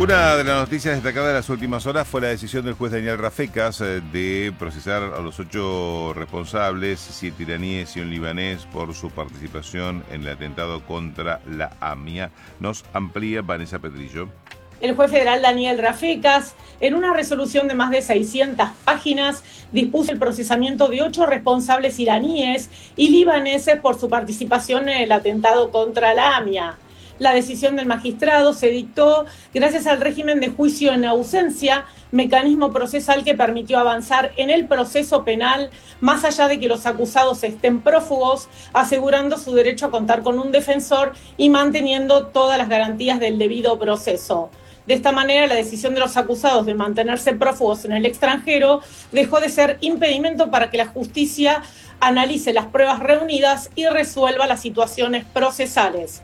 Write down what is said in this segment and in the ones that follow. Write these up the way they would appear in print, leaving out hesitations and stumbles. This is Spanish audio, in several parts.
Una de las noticias destacadas de las últimas horas fue la decisión del juez Daniel Rafecas de procesar a los 8 responsables, 7 iraníes y un libanés, por su participación en el atentado contra la AMIA. Nos amplía Vanessa Petrillo. El juez federal Daniel Rafecas, en una resolución de más de 600 páginas, dispuso el procesamiento de 8 responsables iraníes y libaneses por su participación en el atentado contra la AMIA. La decisión del magistrado se dictó gracias al régimen de juicio en ausencia, mecanismo procesal que permitió avanzar en el proceso penal más allá de que los acusados estén prófugos, asegurando su derecho a contar con un defensor y manteniendo todas las garantías del debido proceso. De esta manera, la decisión de los acusados de mantenerse prófugos en el extranjero dejó de ser impedimento para que la justicia analice las pruebas reunidas y resuelva las situaciones procesales.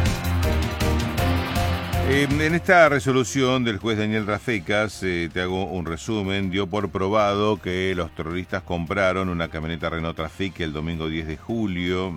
En esta resolución del juez Daniel Rafecas, te hago un resumen, dio por probado que los terroristas compraron una camioneta Renault Trafic el domingo 10 de julio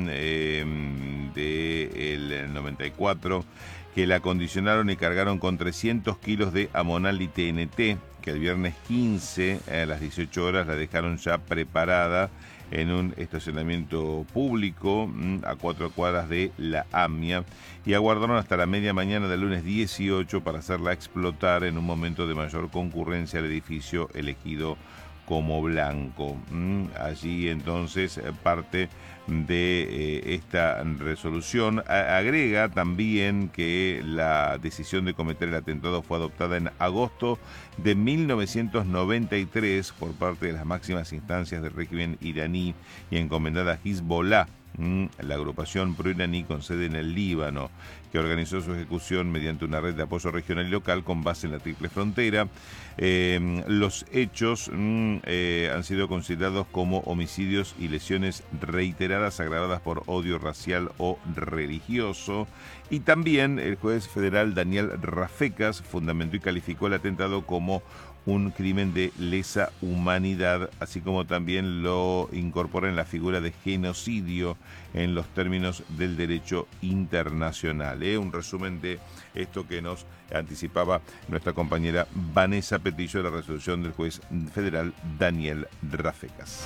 del 94, que la acondicionaron y cargaron con 300 kilos de amonal y TNT, que el viernes 15 a las 18 horas la dejaron ya preparada en un estacionamiento público a 4 cuadras de la AMIA, y aguardaron hasta la media mañana del lunes 18 para hacerla explotar en un momento de mayor concurrencia al edificio elegido como blanco. Allí entonces parte de esta resolución. Agrega también que la decisión de cometer el atentado fue adoptada en agosto de 1993 por parte de las máximas instancias del régimen iraní y encomendada a Hezbollah, la agrupación proiraní con sede en el Líbano, que organizó su ejecución mediante una red de apoyo regional y local con base en la Triple Frontera. Los hechos han sido considerados como homicidios y lesiones reiteradas agravadas por odio racial o religioso. Y también el juez federal Daniel Rafecas fundamentó y calificó el atentado como un crimen de lesa humanidad, así como también lo incorpora en la figura de genocidio en los términos del derecho internacional. Un resumen de esto que nos anticipaba nuestra compañera Vanessa Petrillo, de la resolución del juez federal Daniel Rafecas.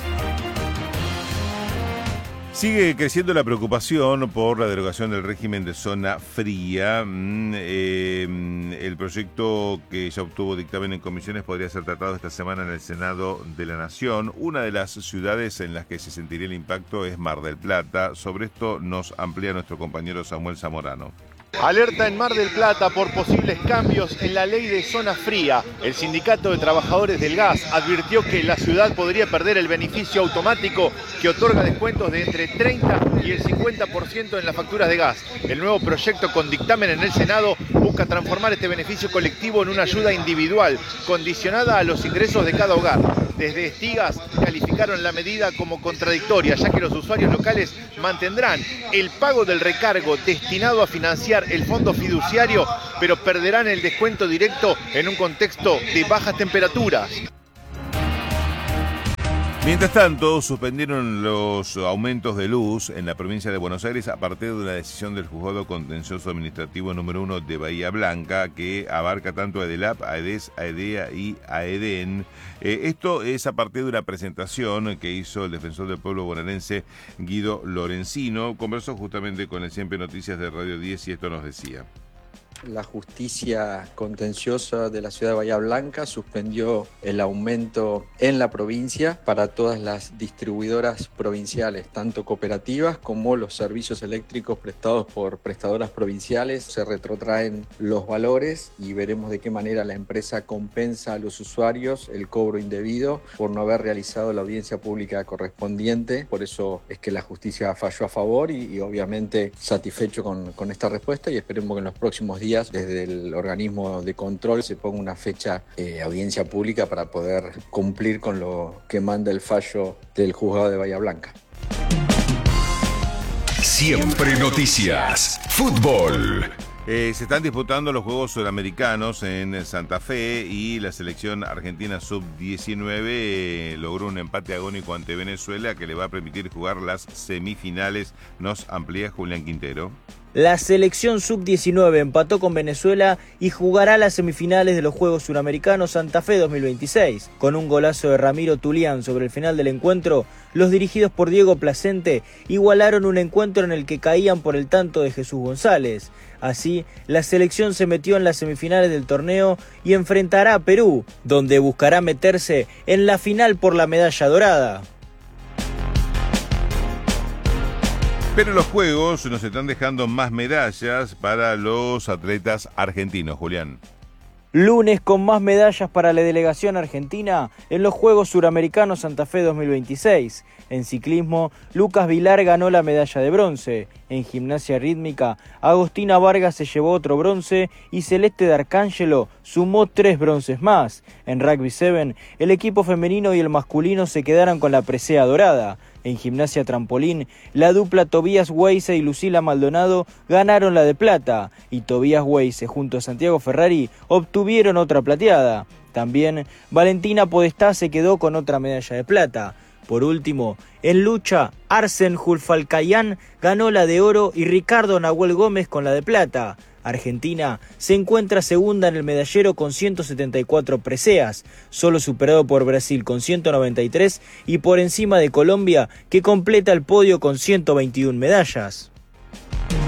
Sigue creciendo la preocupación por la derogación del régimen de zona fría. El proyecto, que ya obtuvo dictamen en comisiones, podría ser tratado esta semana en el Senado de la Nación. Una de las ciudades en las que se sentiría el impacto es Mar del Plata. Sobre esto nos amplía nuestro compañero Samuel Zamorano. Alerta en Mar del Plata por posibles cambios en la ley de zona fría. El Sindicato de Trabajadores del Gas advirtió que la ciudad podría perder el beneficio automático que otorga descuentos de entre 30 y el 50% en las facturas de gas. El nuevo proyecto, con dictamen en el Senado, busca transformar este beneficio colectivo en una ayuda individual, condicionada a los ingresos de cada hogar. Desde Estigas calificaron la medida como contradictoria, ya que los usuarios locales mantendrán el pago del recargo destinado a financiar el fondo fiduciario, pero perderán el descuento directo en un contexto de bajas temperaturas. Mientras tanto, suspendieron los aumentos de luz en la provincia de Buenos Aires a partir de una decisión del Juzgado Contencioso Administrativo número 1 de Bahía Blanca, que abarca tanto a EDELAP, a EDES, a EDEA y a EDEN. Esto es a partir de una presentación que hizo el defensor del pueblo bonaerense, Guido Lorenzino. Conversó justamente con el Siempre Noticias de Radio 10 y esto nos decía. La justicia contenciosa de la ciudad de Bahía Blanca suspendió el aumento en la provincia para todas las distribuidoras provinciales, tanto cooperativas como los servicios eléctricos prestados por prestadoras provinciales. Se retrotraen los valores y veremos de qué manera la empresa compensa a los usuarios el cobro indebido por no haber realizado la audiencia pública correspondiente. Por eso es que la justicia falló a favor y obviamente satisfecho con esta respuesta, y esperemos que en los próximos días desde el organismo de control se ponga una fecha audiencia pública para poder cumplir con lo que manda el fallo del juzgado de Bahía Blanca. Siempre Noticias. Fútbol. Se están disputando los Juegos Sudamericanos en Santa Fe y la selección argentina sub-19 logró un empate agónico ante Venezuela que le va a permitir jugar las semifinales. Nos amplía Julián Quintero. La selección sub-19 empató con Venezuela y jugará las semifinales de los Juegos Suramericanos Santa Fe 2026. Con un golazo de Ramiro Tulián sobre el final del encuentro, los dirigidos por Diego Placente igualaron un encuentro en el que caían por el tanto de Jesús González. Así, la selección se metió en las semifinales del torneo y enfrentará a Perú, donde buscará meterse en la final por la medalla dorada. Pero los Juegos nos están dejando más medallas para los atletas argentinos, Julián. Lunes con más medallas para la delegación argentina en los Juegos Suramericanos Santa Fe 2026. En ciclismo, Lucas Vilar ganó la medalla de bronce. En gimnasia rítmica, Agostina Vargas se llevó otro bronce y Celeste D'Arcangelo sumó 3 bronces más. En rugby 7, el equipo femenino y el masculino se quedaron con la presea dorada. En gimnasia trampolín, la dupla Tobías Weise y Lucila Maldonado ganaron la de plata y Tobías Weise junto a Santiago Ferrari obtuvieron otra plateada. También Valentina Podestá se quedó con otra medalla de plata. Por último, en lucha, Arsen Julfalcayán ganó la de oro y Ricardo Nahuel Gómez con la de plata. Argentina se encuentra segunda en el medallero con 174 preseas, solo superado por Brasil con 193 y por encima de Colombia, que completa el podio con 121 medallas.